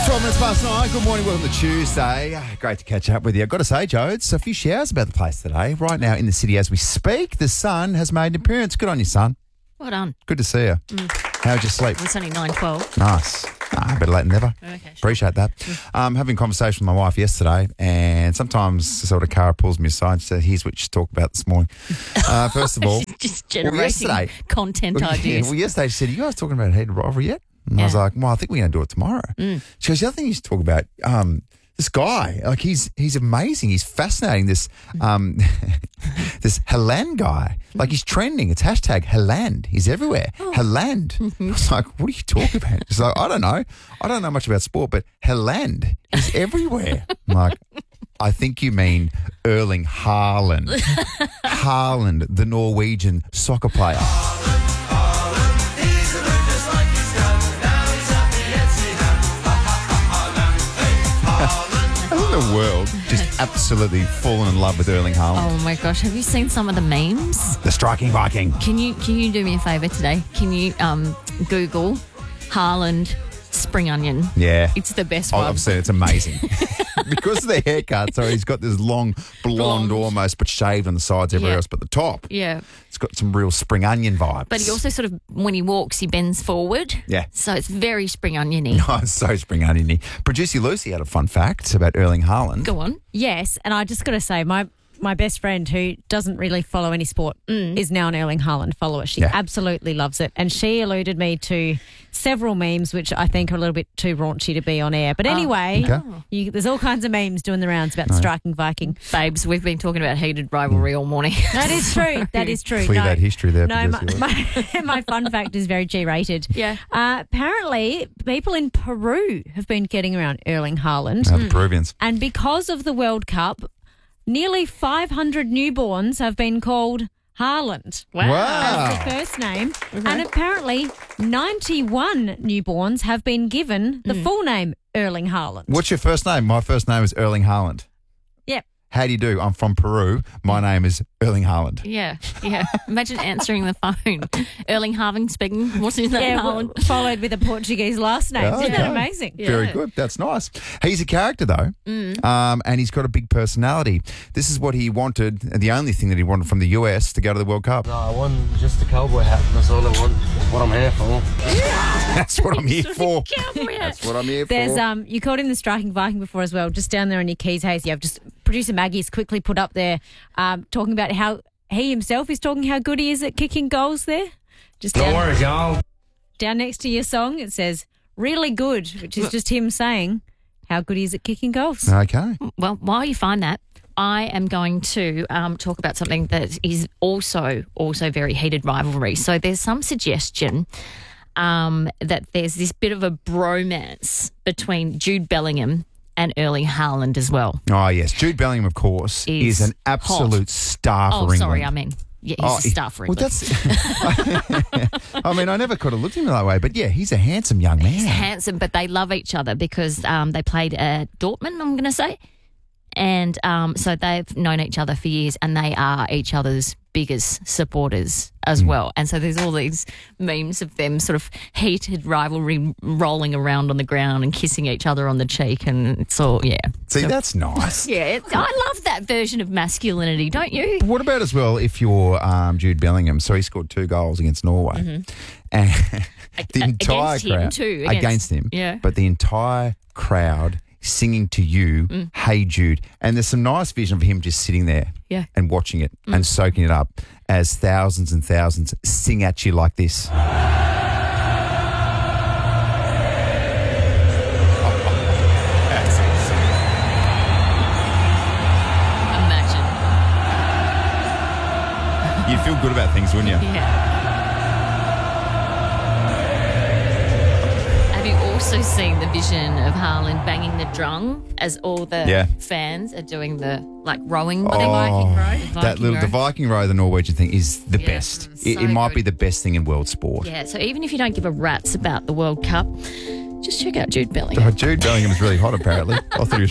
12 minutes past 9. Good morning. Welcome to Tuesday. Great to catch up with you. I've got to say, Joe, it's a few showers about the place today. Right now in the city as we speak, the sun has made an appearance. Good on you, son. Well done. Good to see you. How'd you sleep? It's only 9:12. Nice. Better late than never. Okay, sure. Appreciate that. Having a conversation with my wife yesterday, and sometimes the sort of Cara pulls me aside and says, here's what you should talk about this morning. First of all, She's just generating content ideas. Yesterday she said, you guys talking about heated rivalry yet? And I was like, well, I think we're going to do it tomorrow. She goes, the other thing you should talk about, this guy, like he's amazing. He's fascinating. This this Haaland guy, like he's trending. It's hashtag Haaland. He's everywhere. Haaland. I was like, what are you talking about? She's like, I don't know. I don't know much about sport, but Haaland is everywhere. I'm like, I think you mean Erling Haaland. Haaland, the Norwegian soccer player. The world just absolutely fallen in love with Erling Haaland. Oh my gosh, have you seen some of the memes? The striking Viking. Can you do me a favour today? Can you Google Haaland spring onion? Yeah. It's the best one. I've seen it. It's amazing. Because of the haircut, so he's got this long blonde almost, but shaved on the sides everywhere else but the top. Yeah. It's got some real spring onion vibes. But he also sort of, when he walks, he bends forward. Yeah. So it's very spring oniony. Oh, it's so spring oniony. Producer Lucy had a fun fact about Erling Haaland. Go on. Yes, and I just got to say, my best friend who doesn't really follow any sport is now an Erling Haaland follower. She absolutely loves it. And she alluded me to several memes, which I think are a little bit too raunchy to be on air. But anyway, there's all kinds of memes doing the rounds about the striking Viking. Babes, we've been talking about heated rivalry all morning. That is true. That is true. Clear that history there. No, my fun fact is very G-rated. Yeah. Apparently, people in Peru have been getting around Erling Haaland. The Peruvians. And because of the World Cup, nearly 500 newborns have been called Haaland. Wow. As the first name. Okay. And apparently 91 newborns have been given the full name Erling Haaland. What's your first name? My first name is Erling Haaland. Yep. How do you do? I'm from Peru. My name is Erling Haaland. Yeah. Imagine answering the phone. Erling Haaland speaking. What's his name? Haaland? Followed with a Portuguese last name. Isn't that amazing? Yeah. Very good. That's nice. He's a character, though, and he's got a big personality. This is what he wanted, the only thing that he wanted from the US to go to the World Cup. No, I want just a cowboy hat. That's all I want. What I'm here for. That's what I'm here for. Cowboy hat. That's what I'm here for. There's you called him the striking Viking before as well. Just down there on your keys, Hazy. I've just producer Maggie's quickly put up there talking about how he himself is talking how good he is at kicking goals there. Just No worries, y'all. down next to your song, it says really good, which is just him saying how good he is at kicking goals. Okay. Well, while you find that, I am going to talk about something that is also very heated rivalry. So there's some suggestion that there's this bit of a bromance between Jude Bellingham and Erling Haaland as well. Oh, yes. Jude Bellingham, of course, is an absolute star for England. Oh, sorry, I mean, yeah, he's a star for England. Well, that's... I mean, I never could have looked at him that way, but yeah, he's a handsome young man. He's handsome, but they love each other because they played at Dortmund, I'm going to say. And so they've known each other for years and they are each other's biggest supporters as well. And so there's all these memes of them sort of heated rivalry rolling around on the ground and kissing each other on the cheek, and it's all, See, that's nice. Yeah, I love that version of masculinity, don't you? What about as well if you're Jude Bellingham? So he scored 2 goals against Norway. And the entire Against him crowd... too. Against him. Yeah. But the entire crowd singing to you, Hey Jude. And there's some nice vision of him just sitting there and watching it and soaking it up as thousands and thousands sing at you like this. Imagine. You'd feel good about things, wouldn't you? Yeah. Have you also seen the vision of Haaland banging the drum as all the fans are doing the rowing? The Viking row. The Viking row, the Norwegian thing, is the best. So It might good. be the best thing in world sport. Yeah, so even if you don't give a rat's about the World Cup, just check out Jude Bellingham. Jude Bellingham is really hot, apparently. I thought he was